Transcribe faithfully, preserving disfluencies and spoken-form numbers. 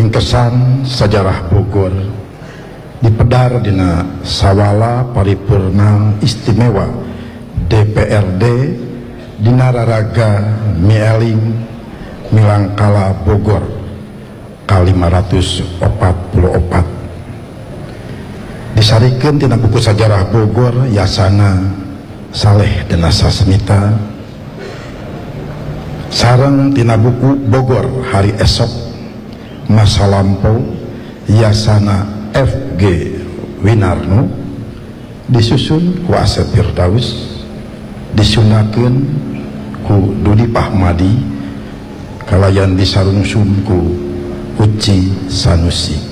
kesan sejarah Bogor dipedar dina sawala paripurna istimewa D P R D dina raraga Mieling Milangkala Bogor ka lima ratus opat puluh opat. Disarikeun tina buku sejarah Bogor Yasana Saleh Dena Sasmita sareng tina buku Bogor Hari Esok Masa Lampau Yasana F G Winarno disusun ku Asep Firdaus, disundakeun ku Dudi Pahmadi, kalayan disarungsun ku Uci Sanusi.